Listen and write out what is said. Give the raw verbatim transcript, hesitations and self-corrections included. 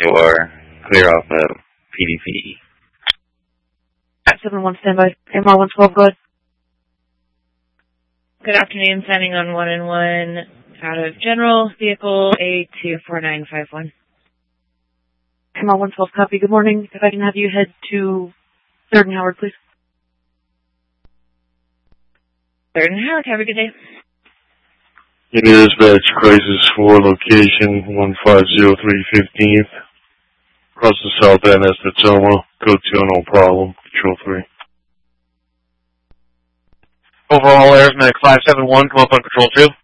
your clear off of P D P. five seven one, standby. M R one twelve, go ahead. Good afternoon, signing on one and one out of General, vehicle A two four nine five one. M R one twelve, copy. Good morning. If I can have you head to third and Howard, please. third and Howard, have a good day. It is dispatch crisis four, location one five zero three fifteenth. Across the south end, that's the Tacoma. Go to, no problem. Control three. Overall, Arizona five seven one, come up on Control two.